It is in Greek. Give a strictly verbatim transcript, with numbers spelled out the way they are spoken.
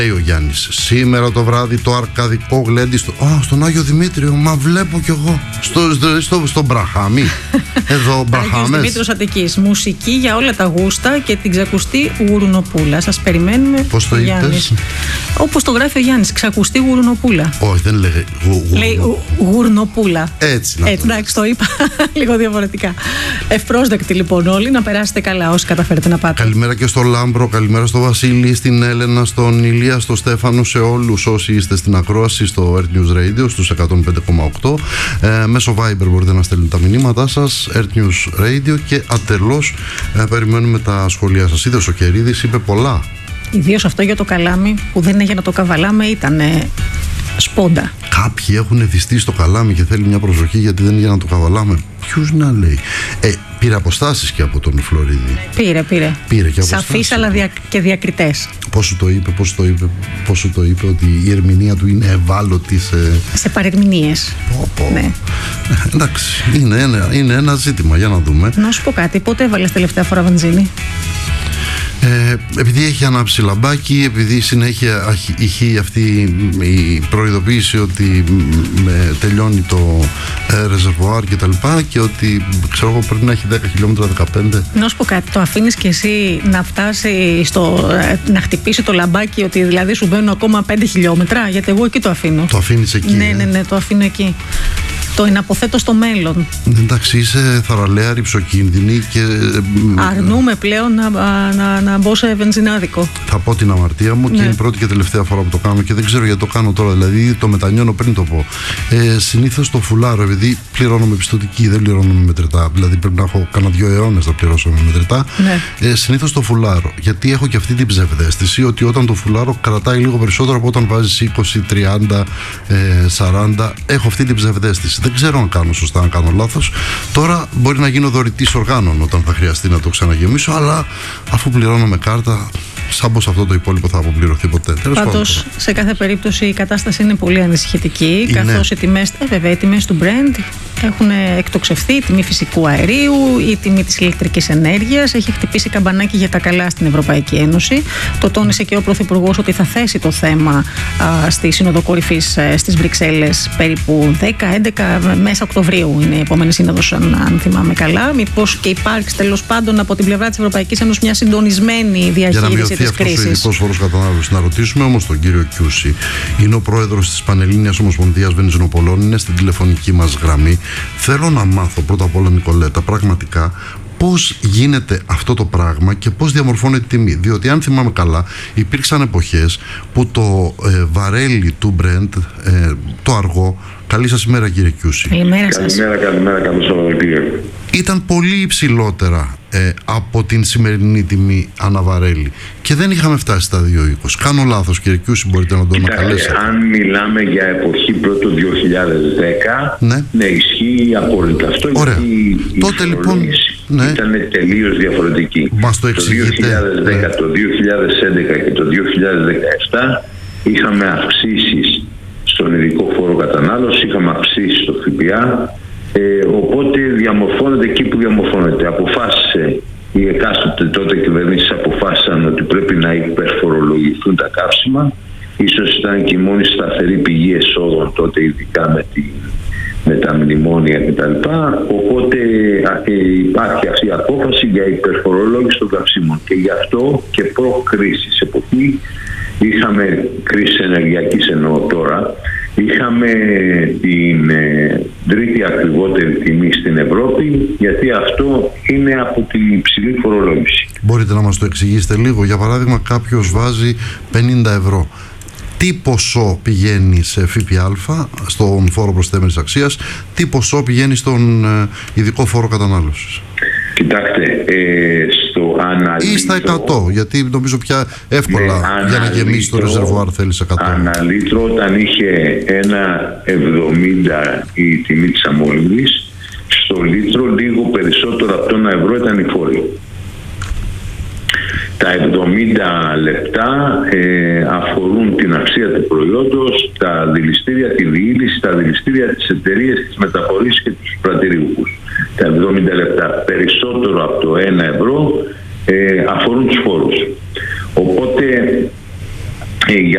Λέει ο Γιάννης, σήμερα το βράδυ το αρκαδικό γλέντι στο... Α, στον Άγιο Δημήτριο, μα βλέπω κι εγώ. Στο, στο, στο, στο Μπραχάμι. Εδώ Μπραχάμες. Άγιος Δημήτριος Αττικής. Μουσική για όλα τα γούστα και την ξακουστή Γουρνοπούλα. Σας περιμένουμε. Πώς το είπες? Όπως το γράφει ο Γιάννης, ξακουστή Γουρνοπούλα. Όχι, δεν λέγε γου, γου, λέει γου, Γουρνοπούλα. Έτσι να Έτσι, το εντάξει, το είπα λίγο διαφορετικά. Ευπρόσδεκτοι λοιπόν όλοι, να περάσετε καλά όσοι καταφέρετε να πάτε. Καλημέρα και στο Λάμπρο, καλημέρα στο Βασίλη, στην Έλενα, στον Ηλία, στο Στέφανο, σε όλους όσοι είστε στην ακρόαση στο Earth News Radio στους εκατόν πέντε κόμμα οκτώ. Ε, μέσω Viber μπορείτε να στέλνετε τα μηνύματά σας, Earth News Radio, και ατελώς ε, περιμένουμε τα σχόλιά σας. Είδες ο Κερίδης είπε πολλά. Ιδίως αυτό για το καλάμι που δεν είναι για να το καβαλάμε, ήταν ε, σπόντα. Κάποιοι έχουν εθιστεί στο καλάμι και θέλει μια προσοχή γιατί δεν είναι για να το καβαλάμε. Ποιους να λέει. Ε, πήρε αποστάσεις και από τον Φλωρίδη. Πήρε, πήρε. Πήρε και αποστάσεις. Σαφείς αλλά δια, και διακριτές. Πώς σου το είπε, πώς το είπε, πώς σου το είπε ότι η ερμηνεία του είναι ευάλωτη σε... Σε παρερμηνίες. Πω, πω. Ναι. Εντάξει, είναι ένα, είναι ένα ζήτημα, για να δούμε. Να σου πω κάτι, πότε έβαλες τελευταία φορά βενζίνη? Ε, επειδή έχει ανάψει λαμπάκι, επειδή συνέχεια είχε αυτή η προειδοποίηση ότι με τελειώνει το ε, ρεζερβοάρ και τα λοιπά, και ότι ξέρω εγώ πρέπει να έχει δέκα χιλιόμετρα, δεκαπέντε. Να σου πω κάτι, το αφήνεις και εσύ να φτάσει στο, να χτυπήσει το λαμπάκι, ότι δηλαδή σου μπαίνουν ακόμα πέντε χιλιόμετρα? Γιατί εγώ εκεί το αφήνω. Το αφήνεις εκεί? Ναι, ε? ναι, ναι, το αφήνω εκεί. Το εναποθέτω στο μέλλον. Εντάξει, είσαι θαραλέα, ρυψοκίνδυνη και... Αρνούμε πλέον να, να, να μπω σε βενζινάδικο. Θα πω την αμαρτία μου, ναι. Και είναι η πρώτη και τελευταία φορά που το κάνω και δεν ξέρω γιατί το κάνω τώρα. Δηλαδή το μετανιώνω πριν το πω. Ε, συνήθως το φουλάρω, επειδή πληρώνω με πιστωτική, δεν πληρώνω με μετρητά. Δηλαδή πρέπει να έχω κάνα δύο αιώνες να πληρώσω με μετρητά. Ναι. Ε, συνήθως το φουλάρω. Γιατί έχω και αυτή την ψευδαίσθηση ότι όταν το φουλάρω κρατάει λίγο περισσότερο από όταν βάζεις είκοσι, τριάντα, σαράντα. Έχω αυτή την ψευδαίσθηση. Δεν ξέρω αν κάνω σωστά, αν κάνω λάθος. Τώρα μπορεί να γίνω δωρητής οργάνων όταν θα χρειαστεί να το ξαναγεμίσω, αλλά αφού πληρώνω με κάρτα, σαν πως αυτό το υπόλοιπο θα αποπληρωθεί ποτέ. Πάντως, σε κάθε περίπτωση η κατάσταση είναι πολύ ανησυχητική, είναι. Καθώς οι τιμές, ε, βέβαια, οι τιμές του Brent έχουν εκτοξευθεί, η τιμή φυσικού αερίου, η τιμή της ηλεκτρικής ενέργειας έχει χτυπήσει καμπανάκι για τα καλά στην Ευρωπαϊκή Ένωση. Το τόνισε και ο Πρωθυπουργός ότι θα θέσει το θέμα α, στη Σύνοδο Κορυφής στις Βρυξέλλες περίπου δέκα έντεκα μέσα Οκτωβρίου είναι η επόμενη σύνοδος, αν, αν θυμάμαι καλά. Μήπως και υπάρξει τέλος πάντων από την πλευρά της Ευρωπαϊκής Ένωσης μια συντονισμένη διαχείριση της κρίσης. Ο ειδικός φόρος κατανάλωσης. Να ρωτήσουμε όμως τον κύριο Κιούση, είναι ο πρόεδρος της Πανελλήνιας Ομοσπονδίας Βενζινοπολών, είναι στην τηλεφωνική μας γραμμή. Θέλω να μάθω πρώτα απ' όλα, Νικολέτα, πραγματικά πώς γίνεται αυτό το πράγμα και πώς διαμορφώνεται η τιμή. Διότι αν θυμάμαι καλά, υπήρξαν εποχές που το ε, βαρέλι του Brent, ε, το αργό, καλή σας ημέρα κύριε Κιούση. Καλημέρα σας. Καλημέρα, καλημέρα, καλώς ορίσατε. Ήταν πολύ υψηλότερα ε, από την σημερινή τιμή αναβαρέλι και δεν είχαμε φτάσει στα δύο είκοσι. Κάνω λάθος κύριε Κιούση, μπορείτε να το ανακαλέσετε? Αν μιλάμε για εποχή πρώτο δύο χιλιάδες δέκα, ναι, ναι, ισχύει απόλυτα αυτό. Ωραία. Γιατί τότε η λοιπόν ναι, ήταν τελείως διαφορετική. Μας το εξηγείτε? Το δύο χιλιάδες δέκα, ναι, το δύο χιλιάδες έντεκα και το δύο χιλιάδες δεκαεπτά είχαμε αυξήσεις στον ειδικό φόρο κατανάλωση, είχαμε αυξήσεις στο ΦΠΑ, ε, οπότε διαμορφώνεται εκεί που διαμορφώνεται. Αποφάσισε οι εκάστοτε τότε κυβερνήσεις, αποφάσισαν ότι πρέπει να υπερφορολογηθούν τα καύσιμα. Ίσως ήταν και η μόνη σταθερή πηγή εσόδων τότε, ειδικά με, τη, με τα μνημόνια κτλ. Οπότε ε, υπάρχει αυτή η απόφαση για υπερφορολόγηση των καυσίμων και γι' αυτό και προ-κρίσης εποχή είχαμε κρίση ενεργειακής, εννοώ τώρα, είχαμε την ε, τρίτη ακριβότερη τιμή στην Ευρώπη, γιατί αυτό είναι από την υψηλή φορολόγηση. Μπορείτε να μας το εξηγήσετε λίγο? Για παράδειγμα, κάποιος βάζει πενήντα ευρώ. Τι ποσό πηγαίνει σε ΦΠΑ, στον φόρο προσθέμενης αξίας, τι ποσό πηγαίνει στον ε, ειδικό φόρο κατανάλωσης? Κοιτάξτε, ε, στο αναλύτρο... Ή στα εκατό, γιατί νομίζω πια εύκολα ναι, για να γεμίσει το ρεζερβουάρ θέλεις εκατό. Αναλύτρο, όταν είχε ένα εβδομήντα η τιμή της αμόλυβδης, στο λίτρο λίγο περισσότερο από το ένα ευρώ ήταν η φόρη. Τα εβδομήντα λεπτά ε, αφορούν την αξία του προϊόντος, τα δηληστήρια, τη διήλυση, τα δηληστήρια της εταιρείας, τις μεταφορήσεις και τους πρατηριούχους. Τα εβδομήντα λεπτά περισσότερο από το ένα ευρώ ε, αφορούν τους φόρους. Οπότε ε, γι'